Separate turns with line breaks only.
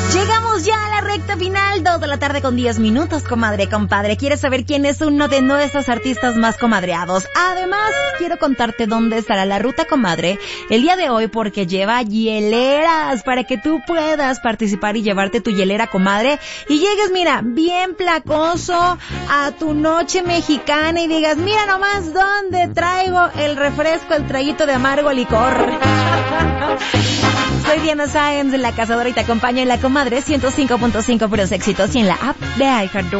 Llegamos ya a la recta final, 2 de la tarde con 10 minutos, comadre, compadre. ¿Quieres saber quién es uno de nuestros artistas más comadreados? Además, quiero contarte dónde estará la ruta, comadre, el día de hoy, porque lleva hieleras para que tú puedas participar y llevarte tu hielera, comadre, y llegues, mira, bien placoso a tu noche mexicana y digas, mira nomás dónde traigo el refresco, el traguito de amargo licor. Soy Diana Sáenz, la cazadora, y te acompaño en La Comadre 105.5 puros éxitos y en la app de iHeartRadio.